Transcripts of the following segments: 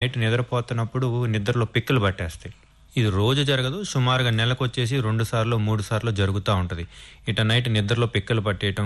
నిద్రపోతున్నప్పుడు నిద్రలో పిక్కలు పట్టేస్తాయి. ఇది రోజు జరగదు, సుమారుగా నెలకొచ్చేసి 2 సార్లు 3 సార్లు జరుగుతూ ఉంటుంది. ఇట నైట్ నిద్రలో పిక్కలు పట్టేయటం.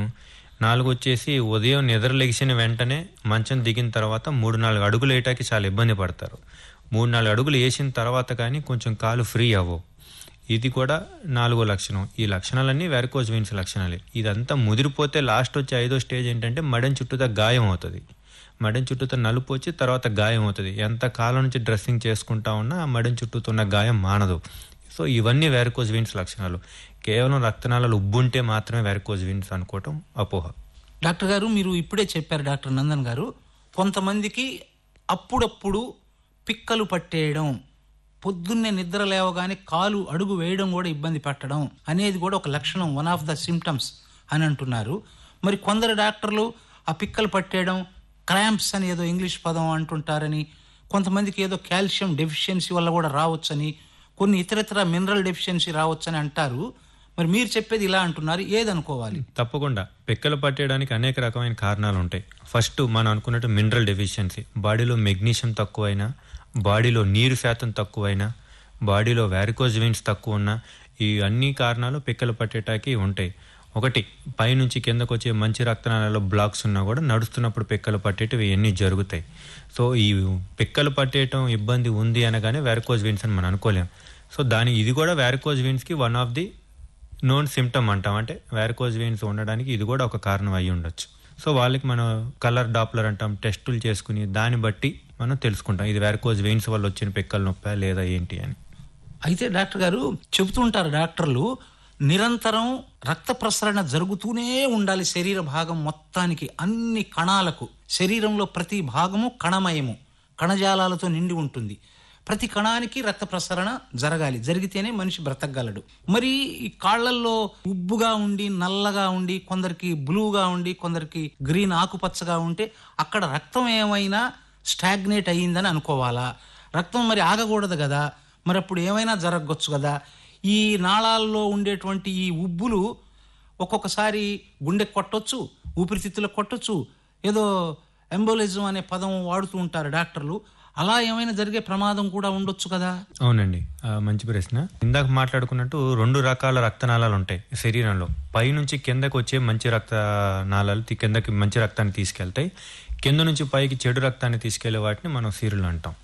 4 వచ్చేసి ఉదయం నిద్ర లెగిసిన వెంటనే మంచం దిగిన తర్వాత 3-4 అడుగులు వేయటానికి చాలా ఇబ్బంది పడతారు. 3-4 అడుగులు వేసిన తర్వాత కానీ కొంచెం కాలు ఫ్రీ అవ్వవు. ఇది కూడా 4వ లక్షణం. ఈ లక్షణాలన్నీ వారికోజ్ వెయిన్స్ లక్షణాలే. ఇదంతా ముదిరిపోతే లాస్ట్ వచ్చే 5వ స్టేజ్ ఏంటంటే మడెం చుట్టూతా గాయం అవుతుంది. మడెం చుట్టూతో నలుపు వచ్చి తర్వాత గాయం అవుతుంది. ఎంత కాలం నుంచి డ్రెస్సింగ్ చేసుకుంటా ఉన్నా ఆ మడెం చుట్టూతో ఉన్న గాయం మానదు. సో ఇవన్నీ వారికోజ్ వెయిన్స్ లక్షణాలు. కేవలం రక్తనాళాలు ఉబ్బుంటే మాత్రమే వారికోజ్ వెయిన్స్ అనుకోవటం అపోహ. డాక్టర్ గారు, మీరు ఇప్పుడే చెప్పారు డాక్టర్ నందన్ గారు, కొంతమందికి అప్పుడప్పుడు పిక్కలు పట్టేయడం, పొద్దున్నే నిద్ర లేవగానే కాలు అడుగు వేయడం కూడా ఇబ్బంది పెట్టడం అనేది కూడా ఒక లక్షణం, వన్ ఆఫ్ ద సిమ్టమ్స్ అని అంటున్నారు. మరి కొందరు డాక్టర్లు ఆ పిక్కలు పట్టేయడం క్రాంప్స్ అని ఏదో ఇంగ్లీష్ పదం అంటుంటారని, కొంతమందికి ఏదో కాల్షియం డెఫిషియన్సీ వల్ల కూడా రావచ్చని, కొన్ని ఇతరత్ర మినరల్ డెఫిషియన్సీ రావచ్చని అంటారు. మరి మీరు చెప్పేది ఇలా అంటున్నారు, ఏదనుకోవాలి? తప్పకుండా పిక్కలు పట్టేయడానికి అనేక రకమైన కారణాలు ఉంటాయి. ఫస్ట్ మనం అనుకున్నట్టు మినరల్ డెఫిషియన్సీ, బాడీలో మెగ్నీషియం తక్కువైనా, బాడీలో నీరు శాతం తక్కువైనా, బాడీలో వారికోజ్ వెయిన్స్ తక్కువ ఉన్నా, ఈ అన్ని కారణాలు పిక్కలు పట్టేటానికి ఉంటాయి. ఒకటి, పైనుంచి కిందకు వచ్చే మంచి రక్తనాళాల్లో బ్లాక్స్ ఉన్నా కూడా నడుస్తున్నప్పుడు పిక్కలు పట్టేటివి ఇవన్నీ జరుగుతాయి. సో ఈ పిక్కలు పట్టేయటం ఇబ్బంది ఉంది అనగానే వారికోజ్ వెయిన్స్ అని మనం అనుకోలేం. సో ఇది కూడా varicose వెయిన్స్కి one of the known symptom అంటాం. అంటే వారికోజ్ వెయిన్స్ ఉండడానికి ఇది కూడా ఒక కారణం అయ్యి ఉండొచ్చు. సో వాళ్ళకి మనం కలర్ డాప్లర్ అంటాం, టెస్టులు చేసుకుని దాన్ని బట్టి మనం తెలుసుకుంటాం ఇది వారికోజ్ వెయిన్స్ వల్ల వచ్చిన పిక్కలు నొప్పా లేదా ఏంటి అని. అయితే డాక్టర్ గారు చెబుతుంటారు డాక్టర్లు, నిరంతరం రక్త ప్రసరణ జరుగుతూనే ఉండాలి శరీర భాగం మొత్తానికి, అన్ని కణాలకు. శరీరంలో ప్రతి భాగము కణమయము, కణజాలాలతో నిండి ఉంటుంది. ప్రతి కణానికి రక్త ప్రసరణ జరగాలి, జరిగితేనే మనిషి బ్రతకగలడు. మరి ఈ కాళ్లల్లో ఉబ్బుగా ఉండి, నల్లగా ఉండి, కొందరికి బ్లూగా ఉండి, కొందరికి గ్రీన్ ఆకుపచ్చగా ఉంటే అక్కడ రక్తం ఏమైనా స్టాగ్నేట్ అయ్యిందని అనుకోవాలా? రక్తం మరి ఆగకూడదు కదా, మరి అప్పుడు ఏమైనా జరగవచ్చు కదా. ఈ నాళాల్లో ఉండేటువంటి ఈ ఉబ్బులు ఒక్కొక్కసారి గుండెకి కొట్టొచ్చు, ఊపిరితిత్తులకు కొట్టొచ్చు, ఏదో ఎంబోలిజం అనే పదం వాడుతూ ఉంటారు డాక్టర్లు. అలా ఏమైనా జరిగే ప్రమాదం కూడా ఉండొచ్చు కదా? అవునండి, మంచి ప్రశ్న. ఇందాక మాట్లాడుకున్నట్టు 2 రకాల రక్తనాళాలు ఉంటాయి శరీరంలో. పైనుంచి కిందకు వచ్చే మంచి రక్తనాళాలు కిందకి మంచి రక్తాన్ని తీసుకెళ్తాయి, కింద నుంచి పైకి చెడు రక్తాన్ని తీసుకెళ్లే వాటిని మనం సీరులు అంటాం.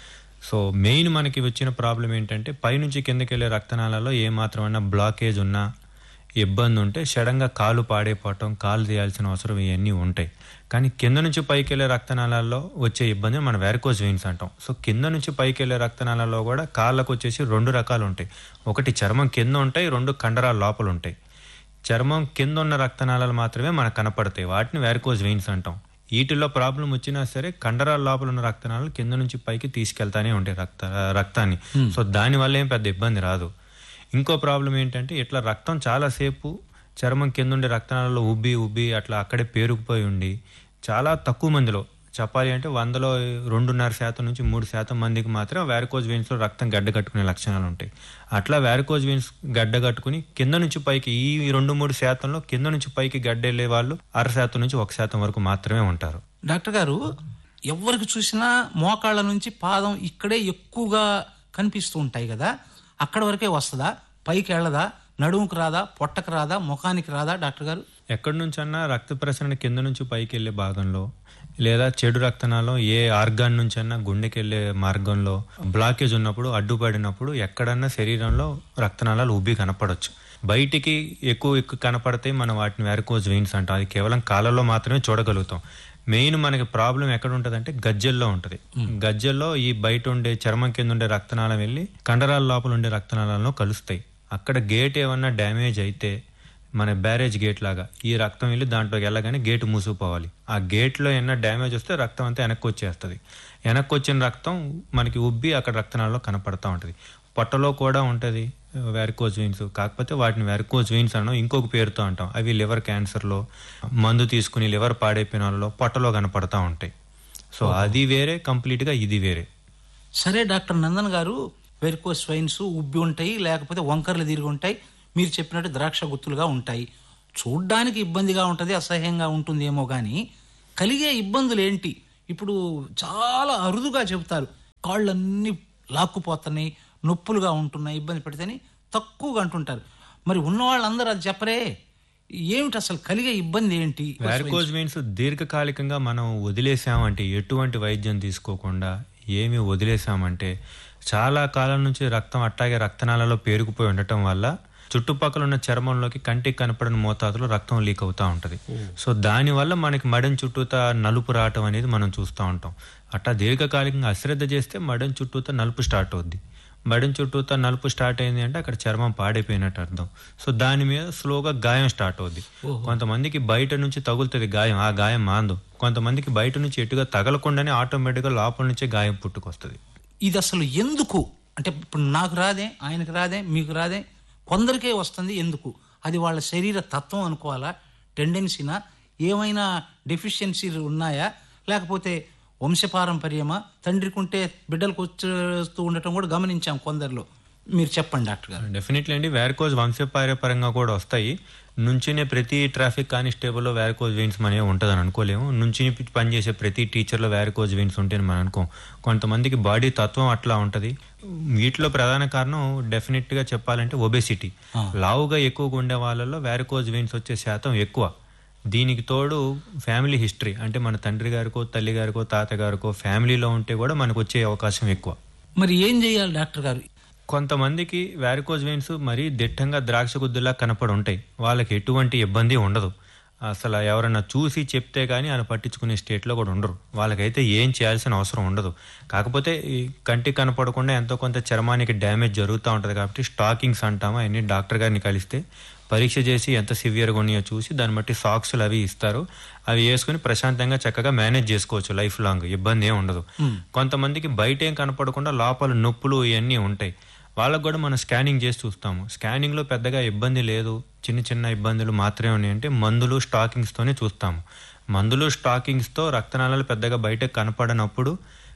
సో మెయిన్ మనకి వచ్చిన ప్రాబ్లం ఏంటంటే పైనుంచి కిందకి వెళ్ళే రక్తనాళాల్లో ఏమాత్రమైనా బ్లాకేజ్ ఉన్నా, ఇబ్బంది ఉంటే సడన్గా కాలు పాడైపోవటం, కాలు తీయాల్సిన అవసరం ఇవన్నీ ఉంటాయి. కానీ కింద నుంచి పైకి వెళ్ళే రక్తనాళాల్లో వచ్చే ఇబ్బంది మనం వారికోజ్ వెయిన్స్ అంటాం. సో కింద నుంచి పైకి వెళ్ళే రక్తనాళాల్లో కూడా కాళ్ళకు వచ్చేసి 2 రకాలు ఉంటాయి. ఒకటి చర్మం కింద ఉంటాయి, 2 కండరాల లోపల ఉంటాయి. చర్మం కింద ఉన్న రక్తనాళాలు మాత్రమే మనకు కనపడతాయి, వాటిని వారికోజ్ వెయిన్స్ అంటాం. వీటిల్లో ప్రాబ్లం వచ్చినా సరే కండరాల లోపల ఉన్న రక్తనాళాలు కింద నుంచి పైకి తీసుకెళ్తానే ఉంటాయి రక్తాన్ని. సో దానివల్ల ఏం పెద్ద ఇబ్బంది రాదు. ఇంకో ప్రాబ్లం ఏంటంటే ఇట్లా రక్తం చాలాసేపు చర్మం కింద ఉండే రక్తనాళాల్లో ఉబ్బి అట్లా అక్కడే పేరుకుపోయి ఉండి చాలా తక్కువ మందిలో, చెప్పాలి అంటే 100లో 2.5% నుంచి 3% మందికి మాత్రం వారికోజ్ వెయిన్స్లో రక్తం గడ్డగట్టుకునే లక్షణాలు ఉంటాయి. అట్లా వారికోజ్ వెయిన్స్ గడ్డగట్టుకుని కింద నుంచి పైకి ఈ 2-3%లో కింద నుంచి పైకి గడ్డ వెళ్ళే వాళ్ళు 0.5% నుంచి 1% వరకు మాత్రమే ఉంటారు. డాక్టర్ గారు, ఎవరికి చూసినా మోకాళ్ళ నుంచి పాదం ఇక్కడే ఎక్కువగా కనిపిస్తూ ఉంటాయి కదా, అక్కడ వరకే వస్తుందా? పైకి వెళ్ళదా? నడుముకు రాదా? పొట్టకు రాదా? ముఖానికి రాదా డాక్టర్ గారు? ఎక్కడి నుంచి అన్నా రక్త ప్రసరణ కింద నుంచి పైకి వెళ్ళే భాగంలో, లేదా చెడు రక్తనాళం ఏ ఆర్గాన్ నుంచి అన్నా గుండెకి వెళ్ళే మార్గంలో బ్లాకేజ్ ఉన్నప్పుడు, అడ్డుపడినప్పుడు ఎక్కడన్నా శరీరంలో రక్తనాళాలు ఉబ్బి కనపడవచ్చు. బయటికి ఎక్కువ కనపడతాయి, మనం వాటిని వారికోజ్ వెయిన్స్ అంటాం. అది కేవలం కాళ్ళలో మాత్రమే చూడగలుగుతాం. మెయిన్ మనకి ప్రాబ్లం ఎక్కడ ఉంటుంది అంటే గజ్జల్లో ఉంటుంది. గజ్జల్లో ఈ బయట ఉండే చర్మం కింద ఉండే రక్తనాళం వెళ్ళి కండరాల లోపల ఉండే రక్తనాళాలను కలుస్తాయి. అక్కడ గేట్ ఏమన్నా డ్యామేజ్ అయితే మన బ్యారేజ్ గేట్ లాగా ఈ రక్తం వెళ్ళి దాంట్లోకి వెళ్ళగానే గేటు మూసుకుపోవాలి. ఆ గేట్లో ఏమన్నా డ్యామేజ్ వస్తే రక్తం అంతా వెనక్కి వచ్చేస్తుంది. వెనక్కి వచ్చిన రక్తం మనకి ఉబ్బి అక్కడ రక్తనాళాల్లో కనపడతా ఉంటుంది. పొట్టలో కూడా ఉంటుంది వారికోజ్ వెయిన్స్, కాకపోతే వాటిని వారికోజ్ వెయిన్స్ అనడం ఇంకొక పేరుతో అంటాం. అవి లివర్ క్యాన్సర్లో మందు తీసుకుని లివర్ పాడైపోయిన వాళ్ళలో పొట్టలో కనపడతా ఉంటాయి. సో అది వేరే, కంప్లీట్గా ఇది వేరే. సరే డాక్టర్ నందన్ గారు, వెరికోస్ వెయిన్స్ ఉబ్బి ఉంటాయి, లేకపోతే వంకర్లు తిరిగి ఉంటాయి, మీరు చెప్పినట్టు ద్రాక్ష గుత్తులుగా ఉంటాయి. చూడ్డానికి ఇబ్బందిగా ఉంటుంది, అసహ్యంగా ఉంటుందేమో కానీ కలిగే ఇబ్బందులు ఏంటి? ఇప్పుడు చాలా అరుదుగా చెబుతారు, కాళ్ళన్నీ లాక్కుపోతున్నాయి, నొప్పులుగా ఉంటున్నాయి, ఇబ్బంది పెడితేని తక్కువగా అంటుంటారు. మరి ఉన్న వాళ్ళందరూ అది చెప్పరే, ఏమిటి అసలు కలిగే ఇబ్బంది ఏంటి? వారికోజ్ వెయిన్స్ దీర్ఘకాలికంగా మనం వదిలేసామంటే, ఎటువంటి వైద్యం తీసుకోకుండా ఏమి వదిలేసామంటే, చాలా కాలం నుంచి రక్తం అట్లాగే రక్తనాళాల్లో పేరుకుపోయి ఉండటం వల్ల చుట్టుపక్కల ఉన్న చర్మంలోకి కంటికి కనపడని మోతాదులో రక్తం లీక్ అవుతూ ఉంటుంది. సో దానివల్ల మనకి మడెం చుట్టూతా నలుపు రావటం అనేది మనం చూస్తూ ఉంటాం. అట్లా దీర్ఘకాలికంగా అశ్రద్ధ చేస్తే మడెం చుట్టూతా నలుపు స్టార్ట్ అవుద్ది. మడెం చుట్టూతా నలుపు స్టార్ట్ అయింది అంటే అక్కడ చర్మం పాడైపోయినట్టు అర్థం. సో దాని మీద స్లోగా గాయం స్టార్ట్ అవుద్ది. కొంతమందికి బయట నుంచి తగులుతుంది గాయం, ఆ గాయం మాందు. కొంతమందికి బయట నుంచి ఎటుగా తగలకుండానే ఆటోమేటిక్గా లోపల నుంచే గాయం పుట్టుకొస్తుంది. ఇది అసలు ఎందుకు అంటే, ఇప్పుడు నాకు రాదే, ఆయనకు రాదే, మీకు రాదే, కొందరికే వస్తుంది ఎందుకు? అది వాళ్ళ శరీర తత్వం అనుకోవాలా, టెండెన్సీనా, ఏమైనా డెఫిషియన్సీలు ఉన్నాయా, లేకపోతే వంశపారంపర్యమా, తండ్రికి ఉంటే బిడ్డలకు వచ్చేస్తూ ఉండటం కూడా గమనించాం కొందరిలో. మీరు చెప్పండి డాక్టర్ గారు. డెఫినెట్లీ అండి, వ్యారికోజ్ వంశపార్యపరంగా కూడా వస్తాయి. నుంచినే ప్రతి ట్రాఫిక్ కానిస్టేబుల్లో వ్యారికోజ్ వెయిన్స్ మనమే ఉంటుందని అనుకోలేము. నుంచి పనిచేసే ప్రతి టీచర్లో వ్యారికోజ్ వెయిన్స్ ఉంటేనే మనం అనుకోం. కొంతమందికి బాడీ తత్వం అట్లా ఉంటుంది. వీటిలో ప్రధాన కారణం డెఫినెట్గా చెప్పాలంటే ఒబేసిటీ. లావుగా ఎక్కువగా ఉండే వాళ్ళలో వ్యారికోజ్ వెయిన్స్ వచ్చే శాతం ఎక్కువ. దీనికి తోడు ఫ్యామిలీ హిస్టరీ, అంటే మన తండ్రి గారికో తల్లి గారికో తాతగారికో ఫ్యామిలీలో ఉంటే కూడా మనకు వచ్చే అవకాశం ఎక్కువ. మరి ఏం చేయాలి డాక్టర్ గారు? కొంతమందికి వ్యారికోజ్ వెయిన్స్ మరీ దిట్టంగా ద్రాక్ష గుద్దులా కనపడి ఉంటాయి. వాళ్ళకి ఎటువంటి ఇబ్బంది ఉండదు. అసలు ఎవరన్నా చూసి చెప్తే కానీ ఆయన పట్టించుకునే స్టేట్లో కూడా ఉండరు. వాళ్ళకైతే ఏం చేయాల్సిన అవసరం ఉండదు. కాకపోతే ఈ కంటికి కనపడకుండా ఎంతో కొంత చర్మానికి డ్యామేజ్ జరుగుతూ ఉంటుంది. కాబట్టి స్టాకింగ్స్ అంటాము, అవన్నీ డాక్టర్ గారిని కలిస్తే పరీక్ష చేసి ఎంత సివియర్గా ఉన్నాయో చూసి దాన్ని బట్టి సాక్స్లు అవి ఇస్తారు. అవి వేసుకుని ప్రశాంతంగా చక్కగా మేనేజ్ చేసుకోవచ్చు లైఫ్ లాంగ్, ఇబ్బంది ఏం ఉండదు. కొంతమందికి బయట ఏం కనపడకుండా లోపల నొప్పులు ఇవన్నీ ఉంటాయి. వాళ్ళకు కూడా మనం స్కానింగ్ చేసి చూస్తాము. స్కానింగ్లో పెద్దగా ఇబ్బంది లేదు, చిన్న చిన్న ఇబ్బందులు మాత్రమే ఉన్నాయంటే మందులు స్టాకింగ్స్తోనే చూస్తాము. మందులు స్టాకింగ్స్తో రక్తనాళాలు పెద్దగా బయటకు కనపడనప్పుడు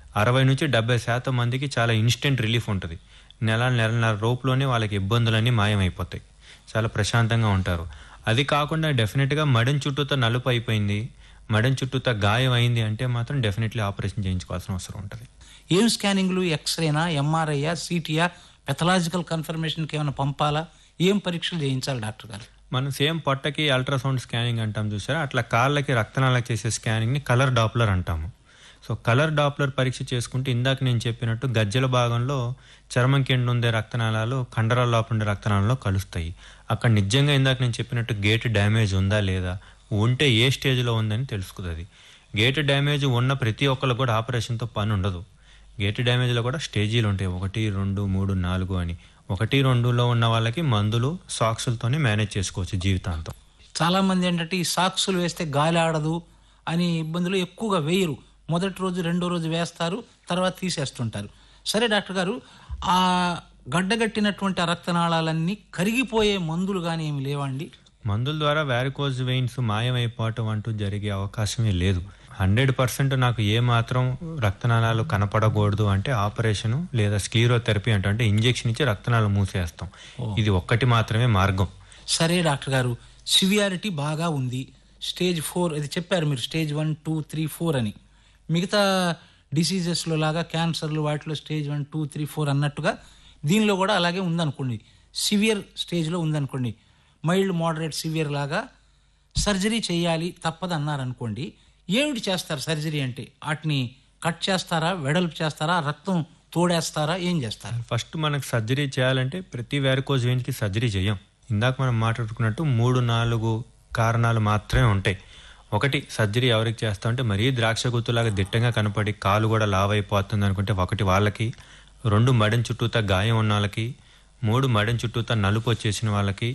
60-70% మందికి చాలా ఇన్స్టెంట్ రిలీఫ్ ఉంటుంది. నెలన్నర రోపులోనే వాళ్ళకి ఇబ్బందులన్నీ మాయమైపోతాయి, చాలా ప్రశాంతంగా ఉంటారు. అది కాకుండా డెఫినెట్గా మడెం చుట్టూతో నలుపు అయిపోయింది, మడెం చుట్టూతో గాయం అయింది అంటే మాత్రం డెఫినెట్లీ ఆపరేషన్ చేయించుకోవాల్సిన అవసరం ఉంటుంది. ఏం స్కానింగ్లు? ఎక్స్రేనా, ఎంఆర్ఐయా, సిటీయా, పెథలాజికల్ కన్ఫర్మేషన్కి ఏమైనా పంపాలా? ఏం పరీక్షలు చేయించాలి డాక్టర్ గారు? మనం సేమ్ పొట్టకి అల్ట్రాసౌండ్ స్కానింగ్ అంటాం చూసారా, అట్లా కాళ్ళకి రక్తనాళాలకు చేసే స్కానింగ్ని కలర్ డాప్లర్ అంటాము. సో కలర్ డాప్లర్ పరీక్ష చేసుకుంటే ఇందాక నేను చెప్పినట్టు గజ్జల భాగంలో చర్మం కింద ఉండే రక్తనాళాలు కండరాల లోపల ఉండే రక్తనాళాల్లో కలుస్తాయి. అక్కడ నిజంగా ఇందాక నేను చెప్పినట్టు గేట్ డ్యామేజ్ ఉందా లేదా, ఉంటే ఏ స్టేజ్లో ఉందని తెలుసుకుంది. గేట్ డ్యామేజ్ ఉన్న ప్రతి ఒక్కరికి కూడా ఆపరేషన్తో పని ఉండదు. గేట్ డ్యామేజ్లో కూడా స్టేజీలు ఉంటాయి, 1, 2, 3, 4 అని. 1, 2లో ఉన్న వాళ్ళకి మందులు సాక్సులతోనే మేనేజ్ చేసుకోవచ్చు జీవితాంతం. చాలా మంది ఏంటంటే ఈ సాక్సులు వేస్తే గాలి ఆడదు అని ఇబ్బందులు ఎక్కువగా వేయరు. మొదటి రోజు, రెండో రోజు వేస్తారు, తర్వాత తీసేస్తుంటారు. సరే డాక్టర్ గారు, ఆ గడ్డగట్టినటువంటి ఆ రక్తనాళాలన్నీ కరిగిపోయే మందులు కానీ ఏమి లేవండి? మందుల ద్వారా వ్యారికోజ్ వెయిన్స్ మాయమైపోవటం అంటూ జరిగే అవకాశమే లేదు. 100% నాకు ఏమాత్రం రక్తనాళాలు కనపడకూడదు అంటే ఆపరేషన్ లేదా స్క్లీరోథెరపీ అంటే ఇంజెక్షన్ ఇచ్చి రక్తనాళాలు మూసేస్తాం. ఇది ఒక్కటి మాత్రమే మార్గం. సరే డాక్టర్ గారు, సివియారిటీ బాగా ఉంది, స్టేజ్ 4 అది చెప్పారు మీరు, స్టేజ్ 1, 2, 3, 4 అని. మిగతా డిసీజెస్లో లాగా క్యాన్సర్లు వాటిలో స్టేజ్ 1, 2, 3, 4 అన్నట్టుగా దీనిలో కూడా అలాగే ఉందనుకోండి, సివియర్ స్టేజ్లో ఉందనుకోండి, మైల్డ్, మోడరేట్, సివియర్ లాగా సర్జరీ చేయాలి తప్పదు అన్నారనుకోండి, ఏమిటి చేస్తారు సర్జరీ అంటే? వాటిని కట్ చేస్తారా, వెడల్పు చేస్తారా, రక్తం తోడేస్తారా, ఏం చేస్తారు? ఫస్ట్ మనకు సర్జరీ చేయాలంటే ప్రతి వ్యారికోజ్ వెయిన్కి సర్జరీ చేయం. ఇందాక మనం మాట్లాడుకున్నట్టు 3-4 కారణాలు మాత్రమే ఉంటాయి. ఒకటి, సర్జరీ ఎవరికి చేస్తామంటే మరీ ద్రాక్ష గుత్తులాగా దిట్టంగా కనపడి కాలు కూడా లావ్ అయిపోతుంది అనుకుంటే ఒకటి వాళ్ళకి, 2 మడెం చుట్టూతా గాయం ఉన్న వాళ్ళకి, 3 మడెం చుట్టూతా నలుపు వచ్చేసిన వాళ్ళకి,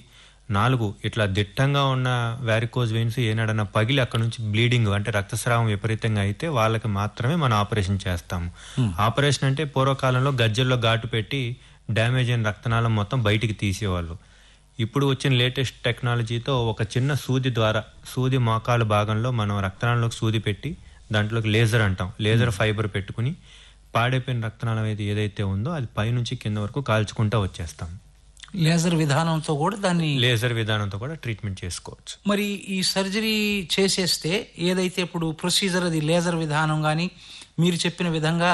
4 ఇట్లా దిట్టంగా ఉన్న వ్యారికోజ్ వెయిన్స్ ఏనాడన్నా పగిలి అక్కడ నుంచి బ్లీడింగ్ అంటే రక్తస్రావం విపరీతంగా అయితే వాళ్ళకి మాత్రమే మనం ఆపరేషన్ చేస్తాము. ఆపరేషన్ అంటే పూర్వకాలంలో గజ్జల్లో ఘాటు పెట్టి డ్యామేజ్ అయిన రక్తనాళం మొత్తం బయటికి తీసేవాళ్ళు. ఇప్పుడు వచ్చిన లేటెస్ట్ టెక్నాలజీతో ఒక చిన్న సూది ద్వారా, సూది మోకాలు భాగంలో మనం రక్తనాళంలోకి సూది పెట్టి దాంట్లోకి లేజర్ అంటాం, లేజర్ ఫైబర్ పెట్టుకుని పాడైపోయిన రక్తనాళం ఏదైతే ఉందో అది పైనుంచి కింద వరకు కాల్చుకుంటూ వచ్చేస్తాం. లేజర్ విధానంతో కూడా లేజర్ విధానంతో కూడా ట్రీట్మెంట్ చేసుకోవచ్చు. మరి ఈ సర్జరీ చేసేస్తే ఏదైతే ఇప్పుడు ప్రొసీజర్ అది లేజర్ విధానం కానీ మీరు చెప్పిన విధంగా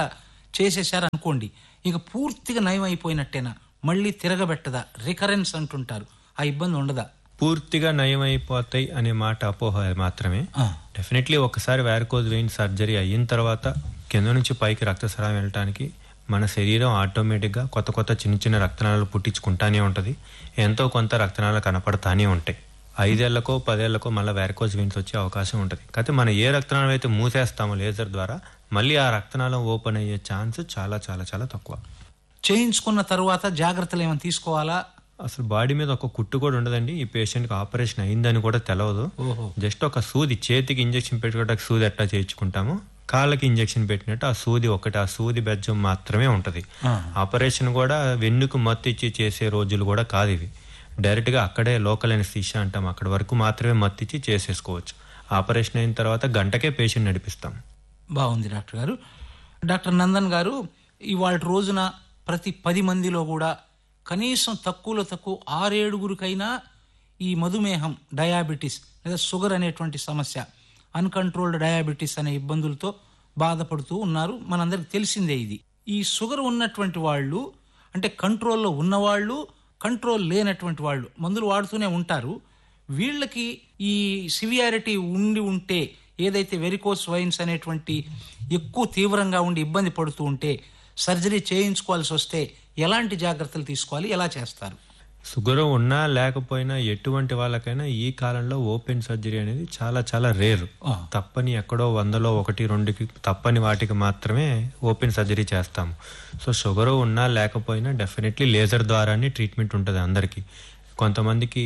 చేసేసారు అనుకోండి, ఇక పూర్తిగా నయం అయిపోయినట్టేనా? మళ్ళీ తిరగబెట్టదా? రికరెన్స్ అంటుంటారు, ఆ ఇబ్బంది ఉండదా? పూర్తిగా నయం అయిపోతాయి అనే మాట అపోహ మాత్రమే. డెఫినెట్లీ ఒకసారి వారికోజ్ వెయిన్ సర్జరీ అయిన తర్వాత కింద నుంచి పైకి రక్తస్రావం వెళ్ళటానికి మన శరీరం ఆటోమేటిక్గా కొత్త కొత్త చిన్న చిన్న రక్తనాళాలు పుట్టించుకుంటానే ఉంటుంది. ఎంతో కొంత రక్తనాళాలు కనపడతానే ఉంటాయి. 5 ఏళ్లకో 10 ఏళ్లకో మళ్ళీ వారికోజ్ వెయిన్స్ వచ్చే అవకాశం ఉంటుంది. కాకపోతే మనం ఏ రక్తనాళం అయితే మూసేస్తామో లేజర్ ద్వారా మళ్ళీ ఆ రక్తనాళం ఓపెన్ అయ్యే ఛాన్స్ చాలా చాలా చాలా తక్కువ. చేయించుకున్న తర్వాత జాగ్రత్తలు ఏమైనా తీసుకోవాలా? అసలు బాడీ మీద ఒక కుట్టు కూడా ఉండదండి. ఈ పేషెంట్కి ఆపరేషన్ అయిందని కూడా తెలియదు. జస్ట్ ఒక సూది, చేతికి ఇంజెక్షన్ పెట్టుకోవడానికి సూది ఎట్లా చేయించుకుంటామో కాళ్ళకి ఇంజెక్షన్ పెట్టినట్టు ఆ సూది ఒకటి, ఆ సూది బెజ్జం మాత్రమే ఉంటుంది. ఆపరేషన్ కూడా వెన్నుకు మత్తు ఇచ్చి చేసే రోజులు కూడా కాదు ఇవి. డైరెక్ట్గా అక్కడే లోకల్ అనెస్థీషియా అంటాం, అక్కడి వరకు మాత్రమే మత్తు ఇచ్చి చేసేసుకోవచ్చు. ఆపరేషన్ అయిన తర్వాత గంటకే పేషెంట్ నడిపిస్తాం. బాగుంది డాక్టర్ గారు. డాక్టర్ నందన్ గారు, ఇవాళ రోజున ప్రతి 10 మందిలో కూడా కనీసం తక్కువలో తక్కువ 6-7 ఈ మధుమేహం, డయాబెటీస్ లేదా షుగర్ అనేటువంటి సమస్య, అన్కంట్రోల్డ్ డయాబెటీస్ అనే ఇబ్బందులతో బాధపడుతూ ఉన్నారు. మనందరికి తెలిసిందే ఇది. ఈ షుగర్ ఉన్నటువంటి వాళ్ళు, అంటే కంట్రోల్లో ఉన్నవాళ్ళు, కంట్రోల్ లేనటువంటి వాళ్ళు మందులు వాడుతూనే ఉంటారు. వీళ్ళకి ఈ సివియారిటీ ఉండి ఉంటే, ఏదైతే వెరికోస్ వైన్స్ అనేటువంటి ఎక్కువ తీవ్రంగా ఉండి ఇబ్బంది పడుతూ ఉంటే సర్జరీ చేయించుకోవాల్సి వస్తే ఎలాంటి జాగ్రత్తలు తీసుకోవాలి, ఎలా చేస్తారు? షుగర్ ఉన్నా లేకపోయినా ఎటువంటి వాళ్ళకైనా ఈ కాలంలో ఓపెన్ సర్జరీ అనేది చాలా చాలా రేరు. తప్పని ఎక్కడో 100లో 1-2కి తప్పని వాటికి మాత్రమే ఓపెన్ సర్జరీ చేస్తాము. సో షుగర్ ఉన్నా లేకపోయినా డెఫినెట్లీ లేజర్ ద్వారానే ట్రీట్మెంట్ ఉంటుంది అందరికీ. కొంతమందికి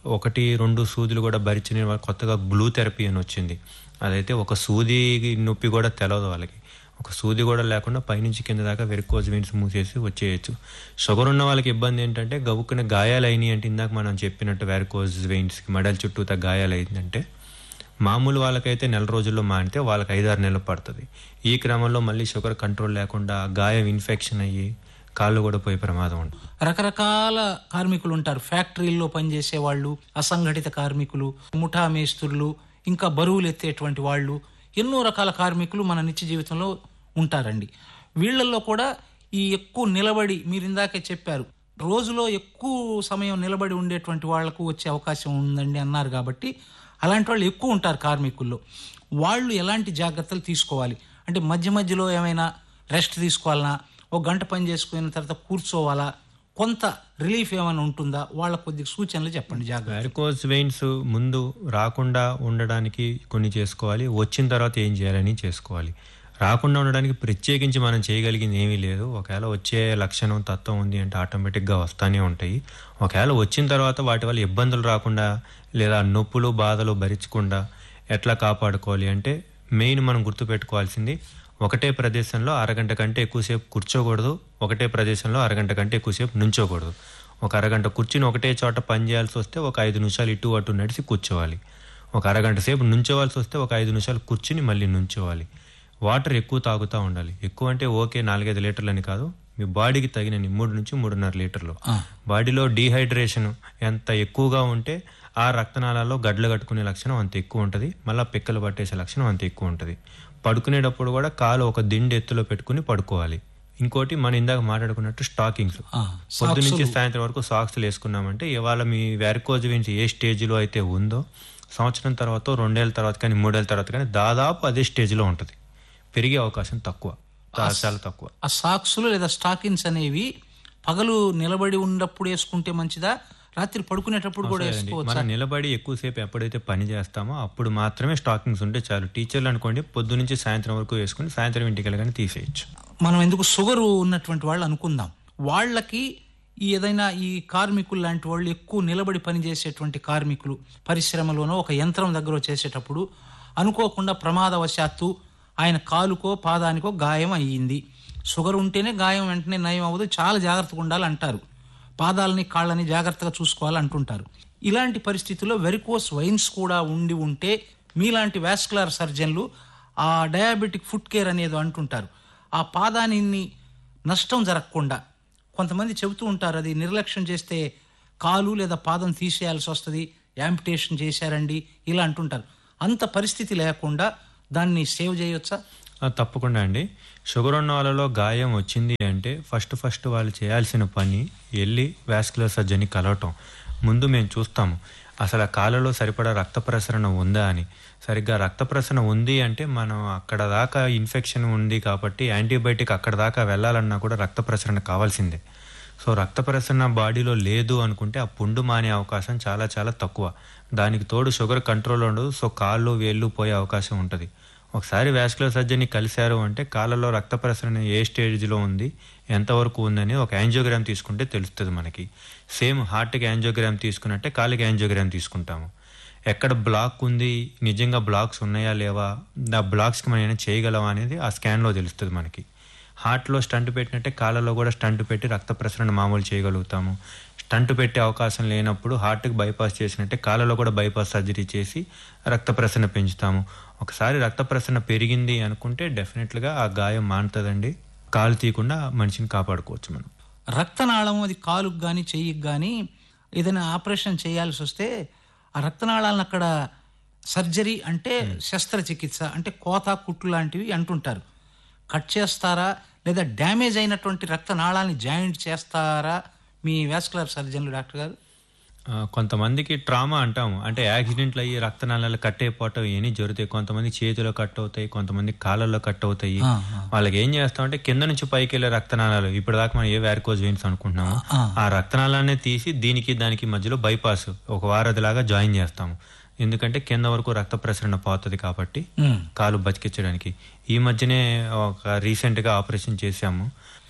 1-2 సూదులు కూడా భరించిన కొత్తగా గ్లూ థెరపీ అని వచ్చింది. అదైతే ఒక సూది నొప్పి కూడా తెలియదు వాళ్ళకి. ఒక సూది కూడా లేకుండా పైనుంచి కింద దాకా వెరికోజ్ వెయిన్స్ మూసేసి వచ్చేయచ్చు. షుగర్ ఉన్న వాళ్ళకి ఇబ్బంది ఏంటంటే గబుక్కున గాయాలు అయినాయి అంటే, ఇందాక మనం చెప్పినట్టు వెరికోజ్ వెయిన్స్కి మెడల చుట్టూతా గాయాలు అయిందంటే మామూలు వాళ్ళకైతే 1 రోజుల్లో మానితే వాళ్ళకి 5-6 నెలలు పడుతుంది. ఈ క్రమంలో మళ్ళీ షుగర్ కంట్రోల్ లేకుండా గాయం ఇన్ఫెక్షన్ అయ్యి కాళ్ళు కూడా పోయే ప్రమాదం ఉంటుంది. రకరకాల కార్మికులు ఉంటారు. ఫ్యాక్టరీల్లో పనిచేసే వాళ్ళు, అసంఘటిత కార్మికులు, ముఠా మేస్త్రులు, ఇంకా బరువులు ఎత్తేటువంటి వాళ్ళు, ఎన్నో రకాల కార్మికులు మన నిత్య జీవితంలో ఉంటారండి. వీళ్ళల్లో కూడా ఈ ఎక్కువ నిలబడి, మీరు ఇందాకే చెప్పారు, రోజులో ఎక్కువ సమయం నిలబడి ఉండేటువంటి వాళ్లకు వచ్చే అవకాశం ఉందండి అన్నారు. కాబట్టి అలాంటి వాళ్ళు ఎక్కువ ఉంటారు కార్మికుల్లో. వాళ్ళు ఎలాంటి జాగ్రత్తలు తీసుకోవాలి? అంటే మధ్య మధ్యలో ఏమైనా రెస్ట్ తీసుకోవాలన్నా, 1 గంట పని చేసుకున్న తర్వాత కూర్చోవాలా, కొంత రిలీఫ్ ఏమైనా ఉంటుందా? వాళ్ళ కొద్దిగా సూచనలు చెప్పండి. జాగ్రత్త. వెరికోజ్ వెయిన్స్ ముందు రాకుండా ఉండడానికి కొన్ని చేసుకోవాలి, వచ్చిన తర్వాత ఏం చేయాలని చేసుకోవాలి. రాకుండా ఉండడానికి ప్రత్యేకించి మనం చేయగలిగింది ఏమీ లేదు. ఒకవేళ వచ్చే లక్షణం తత్వం ఉంది అంటే ఆటోమేటిక్గా వస్తూనే ఉంటాయి. ఒకవేళ వచ్చిన తర్వాత వాటి వల్ల ఇబ్బందులు రాకుండా లేదా నొప్పులు బాధలు భరించకుండా ఎట్లా కాపాడుకోవాలి అంటే మెయిన్ మనం గుర్తుపెట్టుకోవాల్సింది, ఒకటే ప్రదేశంలో 1/2 గంట కంటే ఎక్కువసేపు కూర్చోకూడదు, ఒకటే ప్రదేశంలో 1/2 గంట కంటే ఎక్కువసేపు నుంచోకూడదు. ఒక 1/2 గంట కూర్చుని ఒకటే చోట పని చేయాల్సి వస్తే ఒక 5 నిమిషాలు ఇటు అటు నడిచి కూర్చోవాలి. ఒక 1/2 గంట సేపు నుంచోవాల్సి వస్తే ఒక 5 నిమిషాలు కూర్చుని మళ్ళీ నుంచోవాలి. వాటర్ ఎక్కువ తాగుతూ ఉండాలి. ఎక్కువ అంటే ఓకే 4-5 లీటర్లు అని కాదు, మీ బాడీకి తగినన్ని 3 నుంచి 3.5 లీటర్లు. బాడీలో డీహైడ్రేషన్ ఎంత ఎక్కువగా ఉంటే ఆ రక్తనాళాల్లో గడ్డలు కట్టుకునే లక్షణం అంత ఎక్కువ ఉంటుంది, మళ్ళీ పిక్కలు పట్టేసే లక్షణం అంత ఎక్కువ ఉంటుంది. పడుకునేటప్పుడు కూడా కాలు ఒక దిండు ఎత్తులో పెట్టుకుని పడుకోవాలి. ఇంకోటి మనం ఇందాక మాట్లాడుకున్నట్టు స్టాకింగ్స్, పొద్దు నుంచి సాయంత్రం వరకు సాక్స్లు వేసుకున్నామంటే ఇవాళ మీ వెరికోజ్ వెయిన్స్ ఏ స్టేజ్లో అయితే ఉందో సంవత్సరం తర్వాత 2 ఏళ్ళ తర్వాత కానీ 3 ఏళ్ళ తర్వాత కానీ దాదాపు అదే స్టేజ్లో ఉంటుంది. పెరిగే అవకాశం తక్కువ, చాలా తక్కువ. ఆ సాక్స్లు లేదా స్టాకిన్స్ అనేవి పగలు నిలబడి ఉన్నప్పుడు వేసుకుంటే మంచిదా, రాత్రి పడుకునేటప్పుడు కూడా వేసుకోవచ్చు? మనం నిలబడి ఎక్కువసేపు ఎప్పుడైతే పని చేస్తామో అప్పుడు మాత్రమే స్టాకింగ్స్ ఉంటే చాలు. టీచర్లు అనుకోండి పొద్దు నుంచి సాయంత్రం వరకు వేసుకుని సాయంత్రం ఇంటికి వెళ్ళగానే తీసేయచ్చు. మనం ఎందుకు షుగర్ ఉన్నటువంటి వాళ్ళు అనుకుందాం, వాళ్ళకి ఏదైనా ఈ కార్మికులు లాంటి వాళ్ళు, ఎక్కువ నిలబడి పనిచేసేటువంటి కార్మికులు, పరిశ్రమలోనో ఒక యంత్రం దగ్గర చేసేటప్పుడు అనుకోకుండా ప్రమాదవశాత్తు ఆయన కాలుకో పాదానికో గాయం అయ్యింది. షుగర్ ఉంటేనే గాయం వెంటనే నయం అవ్వదు, చాలా జాగ్రత్తగా ఉండాలంటారు. పాదాలని కాళ్ళని జాగ్రత్తగా చూసుకోవాలంటుంటారు. ఇలాంటి పరిస్థితుల్లో వెరికోస్ వైన్స్ కూడా ఉండి ఉంటే మీలాంటి వాస్కులర్ సర్జన్లు ఆ డయాబెటిక్ ఫుట్ కేర్ అనేది అంటుంటారు. ఆ పాదాన్ని నష్టం జరగకుండా, కొంతమంది చెబుతూ ఉంటారు అది నిర్లక్ష్యం చేస్తే కాలు లేదా పాదం తీసేయాల్సి వస్తుంది, యాంపిటేషన్ చేశారండి ఇలా అంటుంటారు. అంత పరిస్థితి లేకుండా దాన్ని సేవ్ చేయొచ్చా? తప్పకుండా అండి. షుగర్ ఉన్న వాళ్ళలో గాయం వచ్చింది అంటే ఫస్ట్ వాళ్ళు చేయాల్సిన పని వెళ్ళి వాస్కులర్ సర్జన్ని కలవటం. ముందు మేము చూస్తాము అసలు ఆ కాళ్ళలో సరిపడా రక్త ప్రసరణ ఉందా అని. సరిగ్గా రక్త ప్రసరణ ఉంది అంటే మనం అక్కడ దాకా ఇన్ఫెక్షన్ ఉంది కాబట్టి యాంటీబయాటిక్ అక్కడ దాకా వెళ్ళాలన్నా కూడా రక్త ప్రసరణ కావాల్సిందే. సో రక్త ప్రసరణ బాడీలో లేదు అనుకుంటే ఆ పుండు మానే అవకాశం చాలా చాలా తక్కువ. దానికి తోడు షుగర్ కంట్రోల్ ఉండదు. సో కాళ్ళు వేళ్ళు పోయే అవకాశం ఉంటుంది. ఒకసారి వాస్కులర్ సర్జన్ని కలిశారు అంటే కాళ్ళలో రక్త ప్రసరణ ఏ స్టేజ్లో ఉంది, ఎంతవరకు ఉందని ఒక యాంజియోగ్రామ్ తీసుకుంటే తెలుస్తుంది మనకి. సేమ్ హార్ట్కి యాంజియోగ్రామ్ తీసుకున్నట్టే కాళ్ళకి యాంజియోగ్రామ్ తీసుకుంటాము. ఎక్కడ బ్లాక్ ఉంది, నిజంగా బ్లాక్స్ ఉన్నాయా లేవా, ఆ బ్లాక్స్కి మనం ఏమైనా చేయగలమా అనేది ఆ స్కాన్లో తెలుస్తుంది మనకి. హార్ట్లో స్టంట్ పెట్టినట్టే కాళ్ళలో కూడా స్టంట్ పెట్టి రక్త ప్రసరణ మామూలు చేయగలుగుతాము. స్టంట్ పెట్టే అవకాశం లేనప్పుడు హార్ట్కి బైపాస్ చేసినట్టే కాళ్ళలో కూడా బైపాస్ సర్జరీ చేసి రక్త ప్రసరణ పెంచుతాము. ఒకసారి రక్త ప్రసరణ పెరిగింది అనుకుంటే డెఫినెట్గా ఆ గాయం మానుతుందండి. కాలు తీయకుండా మనిషిని కాపాడుకోవచ్చు మనం. రక్తనాళం అది కాలుకు కానీ చెయ్యికి కానీ ఏదైనా ఆపరేషన్ చేయాల్సి వస్తే ఆ రక్తనాళాలను అక్కడ సర్జరీ అంటే శస్త్రచికిత్స అంటే కోత కుట్లు లాంటివి అంటుంటారు. కట్ చేస్తారా లేదా డ్యామేజ్ అయినటువంటి రక్తనాళాన్ని జాయింట్ చేస్తారా మీ వాస్కులర్ సర్జన్లు డాక్టర్ గారు? కొంతమందికి ట్రామా అంటాము, అంటే యాక్సిడెంట్లు అయ్యి రక్తనాళాలు కట్ అయిపోవటం ఇవన్నీ జరుగుతాయి. కొంతమంది చేతిలో కట్ అవుతాయి, కొంతమంది కాళ్ళల్లో కట్ అవుతాయి. వాళ్ళకి ఏం చేస్తామంటే కింద నుంచి పైకి వెళ్ళే రక్తనాళాలు, ఇప్పుడు దాకా మనం ఏ వ్యారికోజ్ వెయిన్స్ అనుకుంటున్నాము, ఆ రక్తనాళాన్ని తీసి దానికి మధ్యలో బైపాస్ ఒక వారధిలాగా జాయిన్ చేస్తాము. ఎందుకంటే కింద వరకు రక్త ప్రసరణ పోతుంది కాబట్టి కాలు బతికించడానికి. ఈ మధ్యనే ఒక రీసెంట్గా ఆపరేషన్ చేశాము.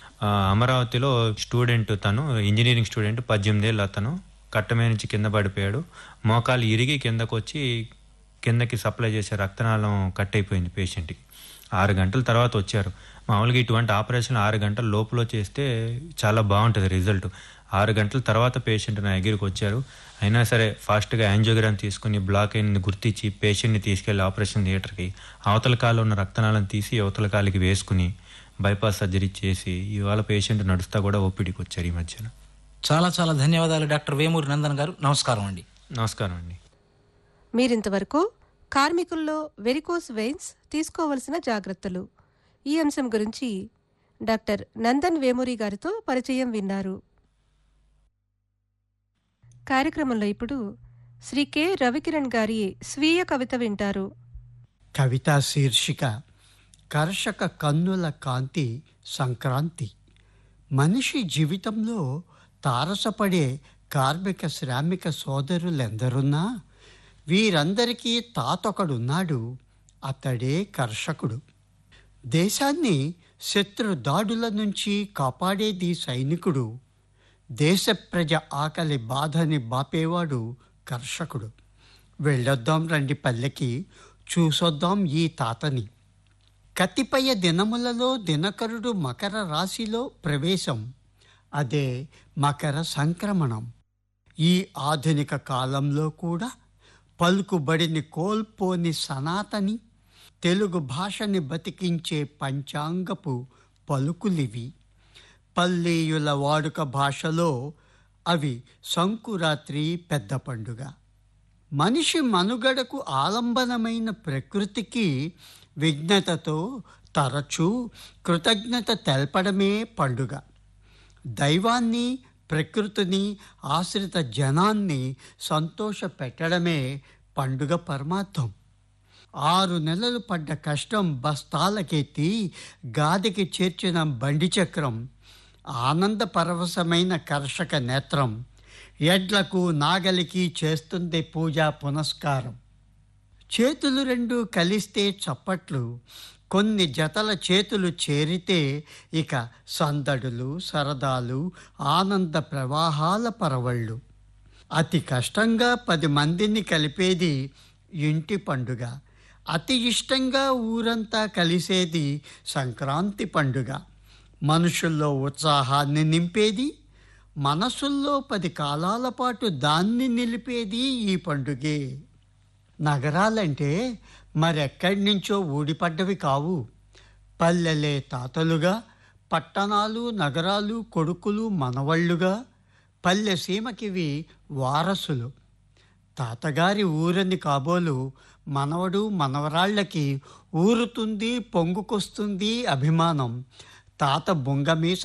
అమరావతిలో స్టూడెంట్, తను ఇంజనీరింగ్ స్టూడెంట్, 18 ఏళ్ళు. అతను కట్టమే నుంచి కింద పడిపోయాడు. మోకాలు ఇరిగి కిందకు వచ్చి కిందకి సప్లై చేసే రక్తనాళం కట్ అయిపోయింది పేషెంట్కి. 6 గంటల తర్వాత వచ్చారు. మామూలుగా ఇటువంటి ఆపరేషన్ 6 గంటల లోపల చేస్తే చాలా బాగుంటుంది రిజల్ట్. 6 గంటల తర్వాత పేషెంట్ నా దగ్గరికి వచ్చారు. అయినా సరే ఫాస్ట్గా యాంజియోగ్రామ్ తీసుకుని బ్లాక్ అయింది గుర్తించి పేషెంట్ని తీసుకెళ్లి ఆపరేషన్ థియేటర్కి అవతల కాలు ఉన్న రక్తనాళం తీసి అవతల కాలికి వేసుకుని బైపాస్ సర్జరీ చేసి ఇవాళ పేషెంట్ నడుస్తా కూడా ఓపీడీకి వచ్చారు ఈ మధ్యన. చాలా చాలా ధన్యవాదాలు డాక్టర్ వేమూరి నందన్ గారు. నమస్కారం అండి. నమస్కారం అండి. మీరింతవరకు కార్మికుల్లో వెరికోస్ వెయిన్స్ తీసుకోవలసిన జాగ్రత్తలు ఈ అంశం గురించి డాక్టర్ నందన్ వేమూరి గారితో పరిచయం విన్నారు. కార్యక్రమంలో ఇప్పుడు శ్రీ కె రవికిరణ్ గారి స్వీయ కవిత వింటారు. కవితా శీర్షిక కర్షక కన్నుల కాంతి సంక్రాంతి. మనిషి జీవితంలో తారసపడే కార్మిక శ్రామిక సోదరులెందరున్నా వీరందరికీ తాతొకడున్నాడు, అతడే కర్షకుడు. దేశాన్ని శత్రు దాడుల నుంచి కాపాడేది సైనికుడు. దేశ ప్రజ ఆకలి బాధని బాపేవాడు కర్షకుడు. వెళ్ళొద్దాం రండి పల్లెకి, చూసొద్దాం ఈ తాతని. కతిపయ దినములలో దినకరుడు మకర రాశిలో ప్రవేశం, అదే మకర సంక్రమణం. ఈ ఆధునిక కాలంలో కూడా పలుకుబడిని కోల్పోని సనాతని తెలుగు భాషని బతికించే పంచాంగపు పలుకులివి. పల్లీయుల వాడుక భాషలో అవి సంకురాత్రి, పెద్ద పండుగ. మనిషి మనుగడకు ఆలంబనమైన ప్రకృతికి విఘ్నతతో తరచూ కృతజ్ఞత తెలపడమే పండుగ. దైవాన్ని, ప్రకృతిని, ఆశ్రిత జనాన్ని సంతోష పెట్టడమే పండుగ పరమార్థం. 6 నెలలు పడ్డ కష్టం బస్తాలకెత్తి గాదికి చేర్చిన బండి చక్రం, ఆనంద పరవశమైన కర్షక నేత్రం, ఎడ్లకు నాగలికి చేస్తుంది పూజా పునస్కారం. చేతులు 2 కలిస్తే చప్పట్లు, కొన్ని జతల చేతులు చేరితే ఇక సందడులు, సరదాలు, ఆనంద ప్రవాహాల పరవళ్ళు. అతి కష్టంగా 10 మందిని కలిపేది ఇంటి పండుగ. అతి ఇష్టంగా ఊరంతా కలిసేది సంక్రాంతి పండుగ. మనుషుల్లో ఉత్సాహాన్ని నింపేది, మనసుల్లో 10 కాలాల పాటు దాన్ని నిలిపేది ఈ పండుగే. నగరాలంటే మరెక్కడి నుంచో ఊడిపడ్డవి కావు. పల్లెలే తాతలుగా, పట్టణాలు నగరాలు కొడుకులు మనవళ్ళుగా, పల్లె సీమకివి వారసులు. తాతగారి ఊరని కాబోలు మనవడు మనవరాళ్ళకి ఊరుతుంది పొంగుకొస్తుంది అభిమానం. తాత బొంగమీస